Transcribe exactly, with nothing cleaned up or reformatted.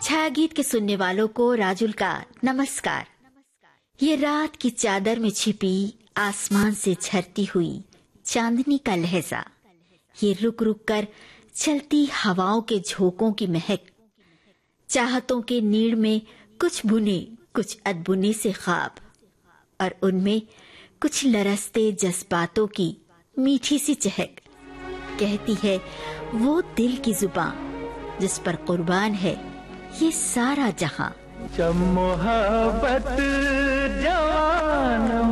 छाया गीत के सुनने वालों को राजुल का नमस्कार। ये रात की चादर में छिपी आसमान से झरती हुई चांदनी का लहजा, ये रुक रुक कर चलती हवाओं के झोंकों की महक, चाहतों के नीड़ में कुछ बुने कुछ अनबुने से ख्वाब, और उनमें कुछ लरसते जज्बातों की मीठी सी चहक, कहती है वो दिल की जुबान जिस पर कुर्बान है ये सारा जहां। जब मोहब्बत जवान